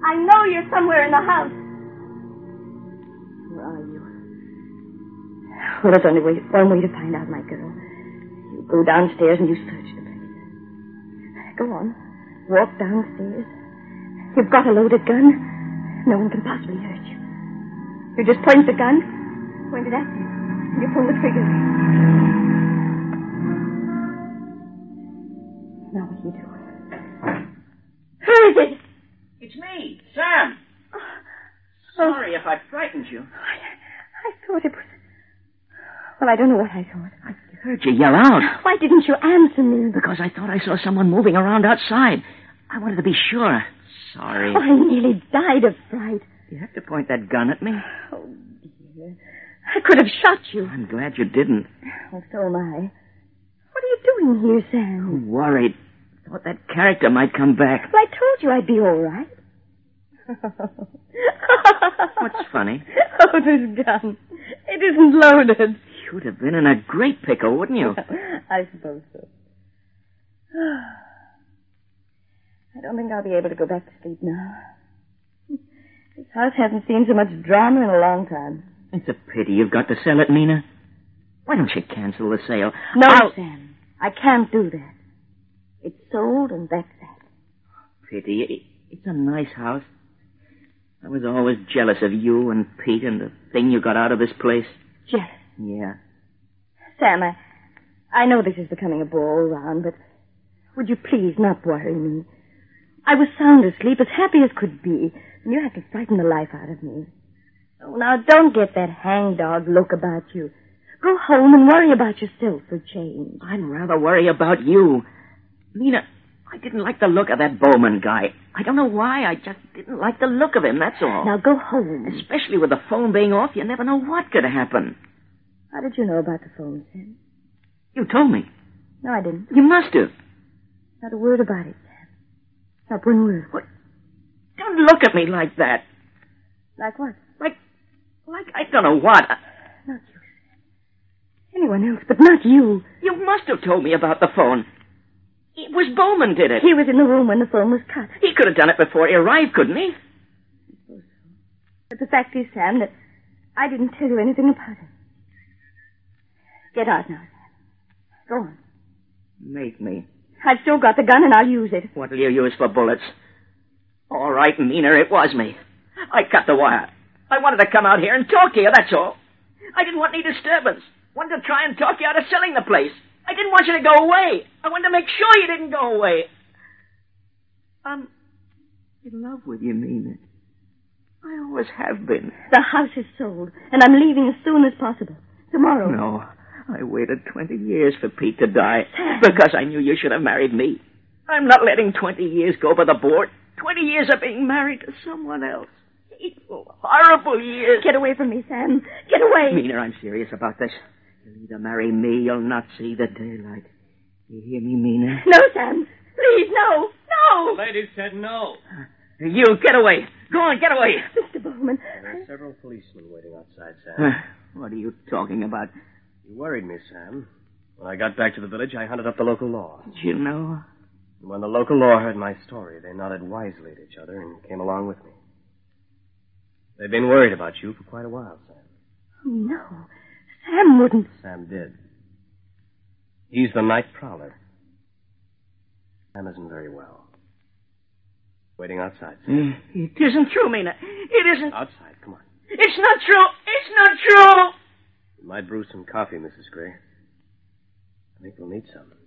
I know you're somewhere in the house. Where are you? Well, there's only one way to find out, my girl. You go downstairs and you search the place. Go on. Walk downstairs. You've got a loaded gun. No one can possibly hurt you. You just point the gun, point it at them, and you pull the trigger. Now what do you do? Who is it? It's me, Sam. Sorry if I frightened you. I thought it was... Well, I don't know what I thought. I heard you yell out. Why didn't you answer me? Because I thought I saw someone moving around outside. I wanted to be sure. Sorry. Oh, I nearly died of fright. You have to point that gun at me. Oh, dear. I could have shot you. I'm glad you didn't. Oh, so am I. What are you doing here, Sam? I'm worried. Thought that character might come back. Well, I told you I'd be all right. What's funny? Oh, this gun. It isn't loaded. You'd have been in a great pickle, wouldn't you? I suppose so. I don't think I'll be able to go back to sleep now. This house hasn't seen so much drama in a long time. It's a pity you've got to sell it, Mina. Why don't you cancel the sale? No, Sam. I can't do that. It's sold and that's that. Pity. It's a nice house. I was always jealous of you and Pete and the thing you got out of this place. Jealous? Yeah. Sam, I know this is becoming a ball round, but would you please not worry me? I was sound asleep, as happy as could be, and you had to frighten the life out of me. Oh, now, don't get that hangdog look about you. Go home and worry about yourself for change. I'd rather worry about you. Mina, I didn't like the look of that Bowman guy. I don't know why. I just didn't like the look of him, that's all. Now, go home. Especially with the phone being off, you never know what could happen. How did you know about the phone, Sam? You told me. No, I didn't. You must have. Not a word about it, Sam. Not one word. What? Don't look at me like that. Like what? Like I don't know what. Not you, Sam. Anyone else, but not you. You must have told me about the phone. It was Bowman did it. He was in the room when the phone was cut. He could have done it before he arrived, couldn't he? But the fact is, Sam, that I didn't tell you anything about it. Get out now, Sam. Go on. Make me. I've still got the gun, and I'll use it. What'll you use for bullets? All right, Mina, it was me. I cut the wire. I wanted to come out here and talk to you, that's all. I didn't want any disturbance. Wanted to try and talk you out of selling the place. I didn't want you to go away. I wanted to make sure you didn't go away. I'm in love with you, Mina. I always have been. The house is sold, and I'm leaving as soon as possible. Tomorrow. No, I waited 20 years for Pete to die because I knew you should have married me. I'm not letting 20 years go by the board. 20 years of being married to someone else. Hateful, horrible years. Get away from me, Sam. Get away. Mina, I'm serious about this. You'll either marry me, you'll not see the daylight. You hear me, Mina? No, Sam. Please, no. No. The lady said no. You, get away. Go on, get away. Mr. Bowman. There are several policemen waiting outside, Sam. What are you talking about? You worried me, Sam. When I got back to the village, I hunted up the local law. Did you know? And when the local law heard my story, they nodded wisely at each other and came along with me. They've been worried about you for quite a while, Sam. Oh, no. Sam wouldn't. Sam did. He's the night prowler. Sam isn't very well. Waiting outside, Sam. It isn't true, Mina. It isn't. Outside, come on. It's not true. It's not true. You might brew some coffee, Mrs. Gray. I think we'll need some.